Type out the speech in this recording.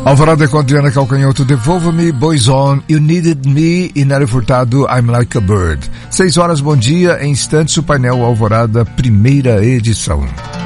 Alvorada com Adriana Calcanhoto, Devolva-me, Boys On, You Needed Me e Nery Furtado, I'm Like a Bird. 6 horas, bom dia, em instantes o painel Alvorada, primeira edição.